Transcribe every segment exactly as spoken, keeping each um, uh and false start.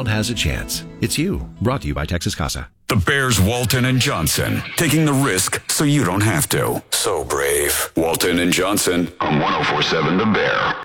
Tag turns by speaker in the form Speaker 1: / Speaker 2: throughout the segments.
Speaker 1: child has a chance. It's you. Brought to you by Texas Casa.
Speaker 2: The Bears, Walton and Johnson, taking the risk so you don't have to. So brave. Walton and Johnson on one oh four point seven The Bear.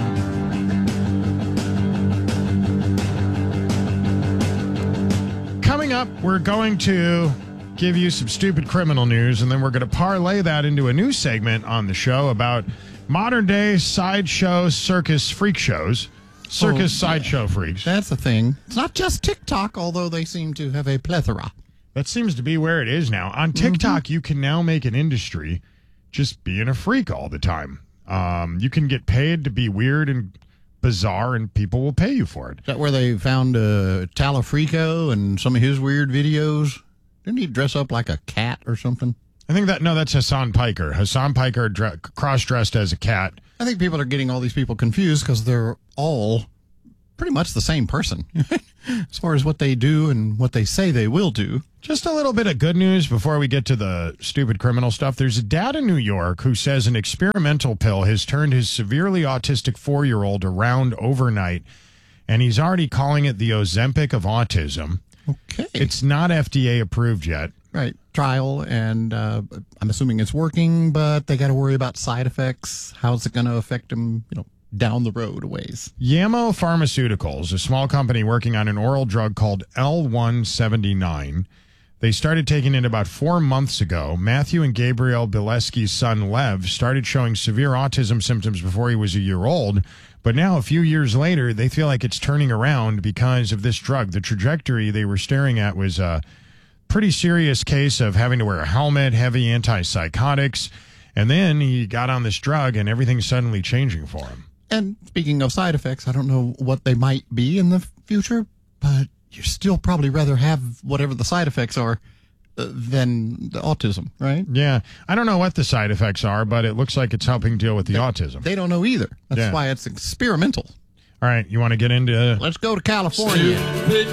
Speaker 3: Coming up, we're going to give you some stupid criminal news, and then we're going to parlay that into a new segment on the show about modern-day sideshow circus freak shows. Circus oh, sideshow freaks.
Speaker 4: That's the thing. It's not just TikTok, although they seem to have a plethora.
Speaker 3: That seems to be where it is now. On TikTok, mm-hmm. you can now make an industry just being a freak all the time. Um, you can get paid to be weird and bizarre, and people will pay you for it.
Speaker 4: Is that where they found uh, Talafrico and some of his weird videos? Didn't he dress up like a cat or something?
Speaker 3: I think that, no, that's Hassan Piker. Hassan Piker dre- cross-dressed as a cat.
Speaker 4: I think people are getting all these people confused because they're all pretty much the same person as far as what they do and what they say they will do.
Speaker 3: Just a little bit of good news before we get to the stupid criminal stuff. There's a dad in New York who says an experimental pill has turned his severely autistic four-year-old around overnight, and he's already calling it the Ozempic of autism.
Speaker 4: Okay.
Speaker 3: It's not F D A approved yet.
Speaker 4: Right. Trial, and uh, I'm assuming it's working, but they got to worry about side effects. How's it going to affect them, you know, down the road a ways?
Speaker 3: Yamo Pharmaceuticals, a small company working on an oral drug called L one seventy-nine. They started taking it about four months ago. Matthew and Gabrielle Bileski's son, Lev, started showing severe autism symptoms before he was a year old. But now, a few years later, they feel like it's turning around because of this drug. The trajectory they were staring at was a pretty serious case of having to wear a helmet, heavy antipsychotics. And then he got on this drug, and everything's suddenly changing for him.
Speaker 4: And speaking of side effects, I don't know what they might be in the future, but you still probably rather have whatever the side effects are uh, than the autism, right?
Speaker 3: Yeah. I don't know what the side effects are, but it looks like it's helping deal with the
Speaker 4: they,
Speaker 3: autism.
Speaker 4: They don't know either. That's
Speaker 3: yeah.
Speaker 4: why it's experimental.
Speaker 3: All right. You want to get into... Uh,
Speaker 4: Let's go to California. we're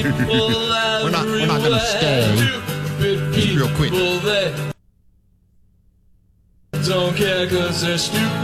Speaker 4: not, we're not going to stay. Just real quick.
Speaker 5: Don't care because they're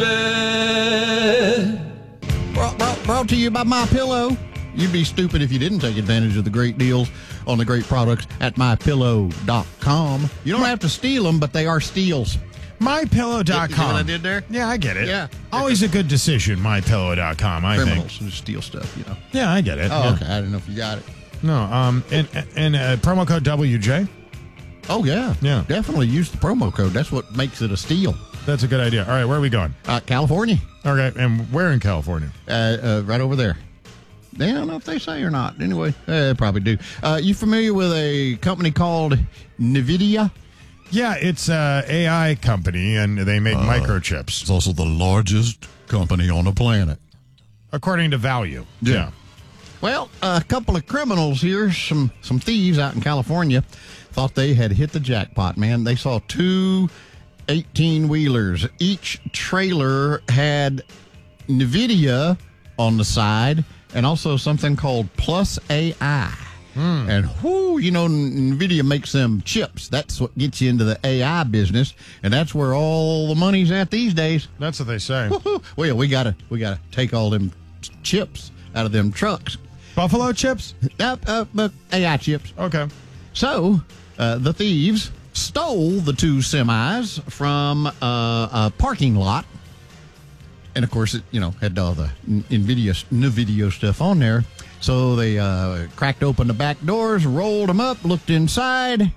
Speaker 5: stupid.
Speaker 4: Brought, brought, brought to you by MyPillow. You'd be stupid if you didn't take advantage of the great deals on the great products at my pillow dot com. You don't have to steal them, but they are steals.
Speaker 3: my pillow dot com.
Speaker 4: You know what I did there?
Speaker 3: Yeah, I get it.
Speaker 4: Yeah.
Speaker 3: Always a good decision, my pillow dot com, I
Speaker 4: Criminals
Speaker 3: think.
Speaker 4: who steal stuff, you know.
Speaker 3: Yeah, I get it.
Speaker 4: Oh,
Speaker 3: yeah.
Speaker 4: okay. I didn't know if you got it.
Speaker 3: No, um, and, and uh, promo code W J.
Speaker 4: Oh, yeah.
Speaker 3: Yeah.
Speaker 4: Definitely use the promo code. That's what makes it a steal.
Speaker 3: That's a good idea. All right, where are we going?
Speaker 4: Uh, California.
Speaker 3: Okay, and where in California?
Speaker 4: Uh, uh, right over there. They don't know if they say or not. Anyway, uh, they probably do. Uh, you familiar with a company called NVIDIA?
Speaker 3: Yeah, it's a A I company, and they make
Speaker 4: uh,
Speaker 3: microchips.
Speaker 4: It's also the largest company on the planet.
Speaker 3: According to value.
Speaker 4: Yeah.
Speaker 3: yeah.
Speaker 4: Well, a couple of criminals here, some, some thieves out in California, thought they had hit the jackpot, man. They saw two eighteen-wheelers. Each trailer had NVIDIA on the side, and also something called Plus A I. Mm. And, whoo, you know, NVIDIA makes them chips. That's what gets you into the A I business, and that's where all the money's at these days.
Speaker 3: That's what they say.
Speaker 4: Woo-hoo. Well, we gotta we gotta take all them chips out of them trucks.
Speaker 3: Buffalo chips?
Speaker 4: Uh, uh, uh, A I chips.
Speaker 3: Okay.
Speaker 4: So, uh, the thieves stole the two semis from uh, a parking lot. And, of course, it, you know, had all the NVIDIA, NVIDIA stuff on there. So they uh, cracked open the back doors, rolled them up, looked inside.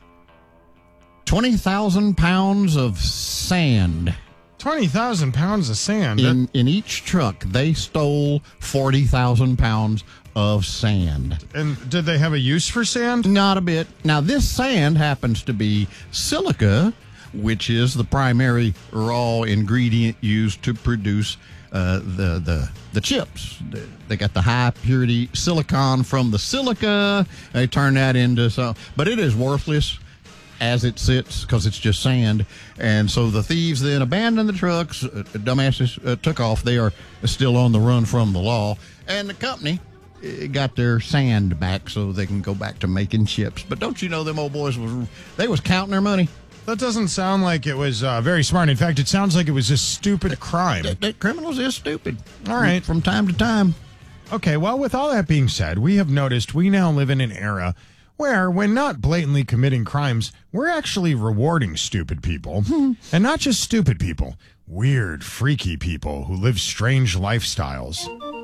Speaker 4: twenty thousand pounds of sand.
Speaker 3: twenty thousand pounds of sand?
Speaker 4: In, in each truck, they stole forty thousand pounds of sand.
Speaker 3: And did they have a use for sand?
Speaker 4: Not a bit. Now, this sand happens to be silica, which is the primary raw ingredient used to produce uh, the, the the chips. They got the high purity silicon from the silica. They turn that into some, but it is worthless as it sits because it's just sand. And so the thieves then abandoned the trucks. Uh, dumbasses uh, took off. They are still on the run from the law. And the company uh, got their sand back so they can go back to making chips. But don't you know them old boys was they was counting their money.
Speaker 3: That doesn't sound like it was uh, very smart. In fact, it sounds like it was a stupid crime.
Speaker 4: That, that criminals is stupid.
Speaker 3: All right.
Speaker 4: From time to time.
Speaker 3: Okay, well, with all that being said, we have noticed we now live in an era where, when not blatantly committing crimes, we're actually rewarding stupid people. And not just stupid people, weird, freaky people who live strange lifestyles.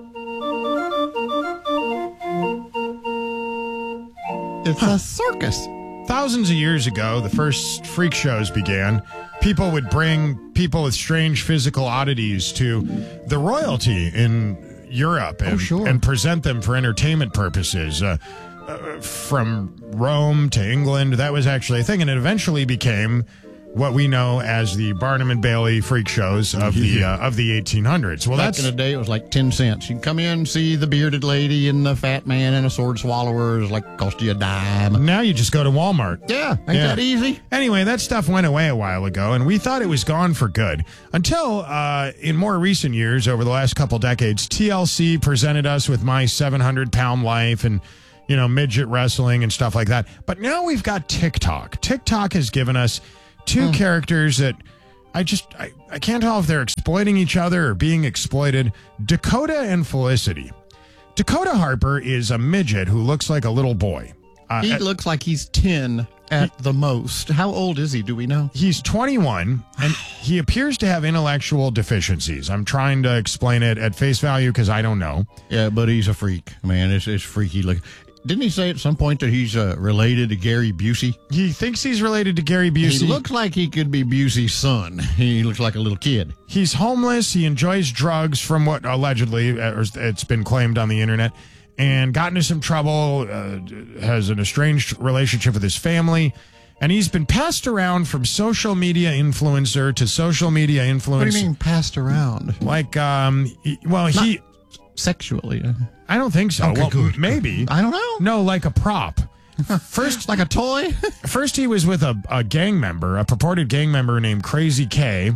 Speaker 4: It's a circus.
Speaker 3: Thousands of years ago, the first freak shows began. People would bring people with strange physical oddities to the royalty in Europe and,
Speaker 4: oh, sure.
Speaker 3: and present them for entertainment purposes. Uh, uh, from Rome to England, that was actually a thing, and it eventually became what we know as the Barnum and Bailey freak shows of the uh, of the eighteen hundreds. Well,
Speaker 4: Back
Speaker 3: that's
Speaker 4: in the day, it was like ten cents. You can come in, see the bearded lady and the fat man and a sword swallower. It's like cost you a dime.
Speaker 3: now you just go to Walmart.
Speaker 4: Yeah, ain't
Speaker 3: Yeah.
Speaker 4: that easy?
Speaker 3: Anyway, that stuff went away a while ago, and we thought it was gone for good. Until, uh, in more recent years, over the last couple decades, T L C presented us with My seven hundred pound Life and, you know, midget wrestling and stuff like that. But now we've got TikTok. TikTok has given us two
Speaker 4: Mm.
Speaker 3: characters that I just, I, I can't tell if they're exploiting each other or being exploited. Dakota and Felicity. Dakota Harper is a midget who looks like a little boy. Uh,
Speaker 4: He
Speaker 3: at-
Speaker 4: looks like he's ten at the most. How old is he? Do we know?
Speaker 3: He's twenty-one, and he appears to have intellectual deficiencies. I'm trying to explain it at face value because I don't know.
Speaker 4: Yeah, but he's a freak, man. It's, it's freaky. Look, didn't he say at some point that he's uh, related to Gary Busey?
Speaker 3: He thinks he's related to Gary Busey.
Speaker 4: He looks like he could be Busey's son. He looks like a little kid.
Speaker 3: He's homeless. He enjoys drugs, from what allegedly uh, or it's been claimed on the internet, and got into some trouble, uh, has an estranged relationship with his family, and he's been passed around from social media influencer to social media influencer.
Speaker 4: What do you mean passed around?
Speaker 3: Like, um, he- well, he,
Speaker 4: Sexually?
Speaker 3: I don't think so.
Speaker 4: Okay,
Speaker 3: well,
Speaker 4: good.
Speaker 3: maybe.
Speaker 4: I don't know.
Speaker 3: No, like a prop. First,
Speaker 4: Like a toy?
Speaker 3: First, he was with a, a gang member, a purported gang member named Crazy K,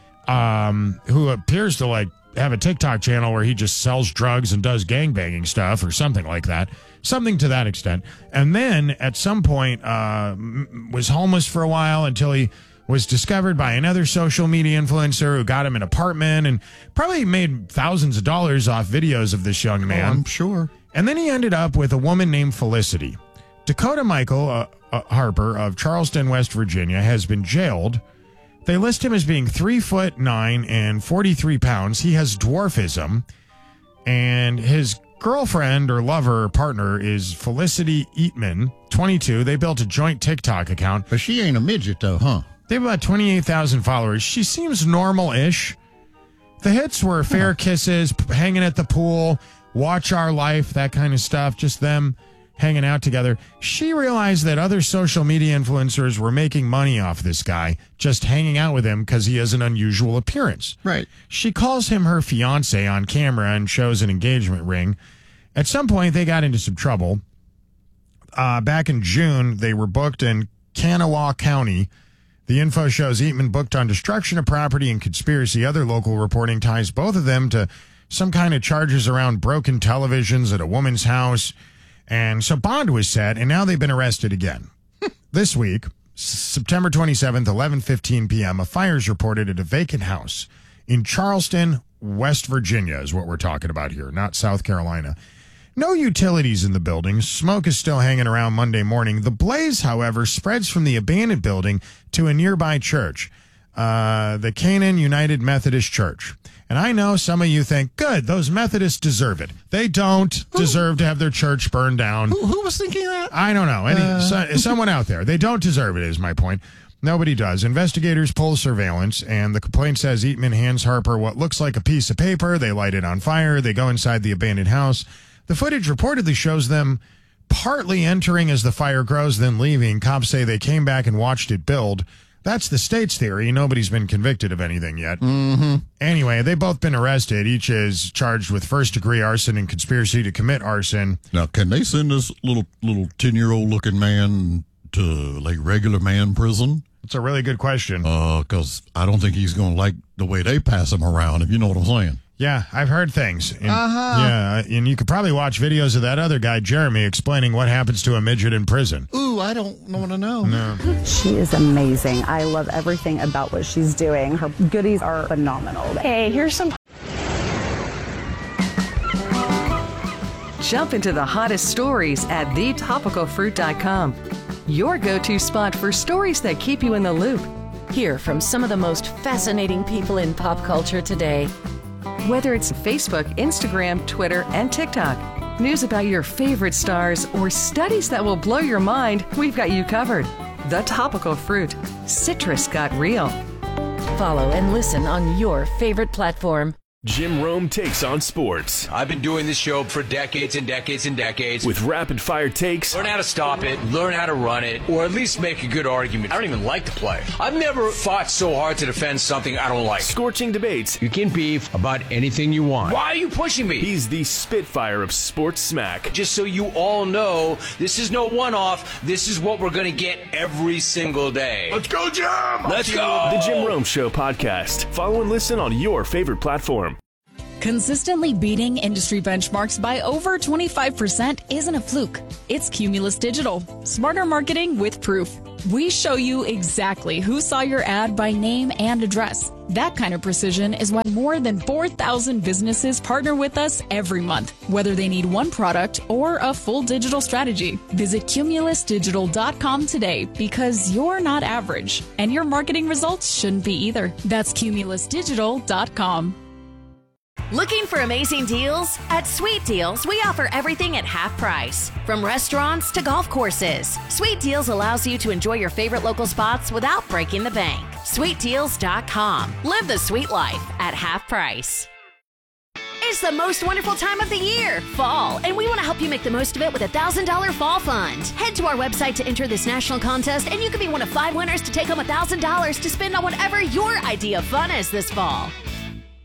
Speaker 3: um, who appears to like have a TikTok channel where he just sells drugs and does gangbanging stuff or something like that, something to that extent. And then at some point, uh, m- was homeless for a while until he was discovered by another social media influencer who got him an apartment and probably made thousands of dollars off videos of this young man.
Speaker 4: Oh, I'm sure.
Speaker 3: And then he ended up with a woman named Felicity. Dakota Michael uh, uh, Harper of Charleston, West Virginia, has been jailed. They list him as being three foot nine and forty-three pounds. He has dwarfism, and his girlfriend or lover or partner is Felicity Eatman, twenty-two. They built a joint TikTok account.
Speaker 4: But she ain't a midget, though, huh?
Speaker 3: They have about twenty-eight thousand followers. She seems normal-ish. The hits were fair kisses, p- hanging at the pool, watch our life, that kind of stuff, just them hanging out together. She realized that other social media influencers were making money off this guy, just hanging out with him because he has an unusual appearance.
Speaker 4: Right.
Speaker 3: She calls him her fiance on camera and shows an engagement ring. At some point, they got into some trouble. Uh, back in June, they were booked in Kanawha County. The info shows Eatman booked on destruction of property and conspiracy. Other local reporting ties both of them to some kind of charges around broken televisions at a woman's house. And so bond was set, and now they've been arrested again. This week, S- September twenty-seventh, eleven fifteen p.m., a fire is reported at a vacant house in Charleston, West Virginia, is what we're talking about here, not South Carolina. No utilities in the building. Smoke is still hanging around Monday morning. The blaze, however, spreads from the abandoned building to a nearby church, uh, the Canaan United Methodist Church. And I know some of you think, good, those Methodists deserve it. They don't deserve to have their church burned down.
Speaker 4: Who, who was thinking that?
Speaker 3: I don't know. Any so, someone out there. They don't deserve it, is my point. Nobody does. Investigators pull surveillance, and the complaint says Eatman hands Harper what looks like a piece of paper. They light it on fire. They go inside the abandoned house. The footage reportedly shows them partly entering as the fire grows, then leaving. Cops say they came back and watched it build. That's the state's theory. Nobody's been convicted of anything yet. Mm-hmm. Anyway, they've both been arrested. Each is charged with first-degree arson and conspiracy to commit arson.
Speaker 4: Now, can they send this little little ten-year-old looking man to, like, regular man prison?
Speaker 3: It's a really good question.
Speaker 4: Uh, because I don't think he's going to like the way they pass him around, if you know what I'm saying.
Speaker 3: Yeah, I've heard things. And, uh-huh. Yeah, and you could probably watch videos of that other guy, Jeremy, explaining what happens to a midget in prison.
Speaker 4: Ooh, I don't want to know.
Speaker 3: No.
Speaker 6: She is amazing. I love everything about what she's doing. Her goodies are phenomenal.
Speaker 7: Hey, here's some Jump into the hottest stories at the topical fruit dot com. Your go-to spot for stories that keep you in the loop.
Speaker 8: Hear from some of the most fascinating people in pop culture today.
Speaker 7: Whether it's Facebook, Instagram, Twitter, and TikTok, news about your favorite stars, or studies that will blow your mind, we've got you covered. The Topical Fruit. Citrus got real.
Speaker 8: Follow and listen on your favorite platform.
Speaker 9: Jim Rome takes on sports.
Speaker 10: I've been doing this show for decades and decades and decades.
Speaker 9: With rapid-fire takes.
Speaker 10: Learn how to stop it, learn how to run it, or at least make a good argument. I don't even like the play. I've never fought so hard to defend something I don't like.
Speaker 9: Scorching debates.
Speaker 10: You can beef about anything you want. Why are you pushing me?
Speaker 9: He's the Spitfire of sports smack.
Speaker 10: Just so you all know, this is no one-off. This is what we're going to get every single day.
Speaker 9: Let's go, Jim!
Speaker 10: Let's go!
Speaker 9: The Jim Rome Show podcast. Follow and listen on your favorite platform.
Speaker 11: Consistently beating industry benchmarks by over twenty-five percent isn't a fluke. It's Cumulus Digital. Smarter marketing with proof. We show you exactly who saw your ad by name and address. That kind of precision is why more than four thousand businesses partner with us every month, whether they need one product or a full digital strategy. Visit cumulus digital dot com today because you're not average, and your marketing results shouldn't be either. That's cumulus digital dot com.
Speaker 12: Looking for amazing deals? At Sweet Deals, we offer everything at half price. From restaurants to golf courses, Sweet Deals allows you to enjoy your favorite local spots without breaking the bank. sweet deals dot com. Live the sweet life at half price. It's the most wonderful time of the year, fall, and we want to help you make the most of it with a one thousand dollars Fall Fund. Head to our website to enter this national contest, and you could be one of five winners to take home one thousand dollars to spend on whatever your idea of fun is this fall.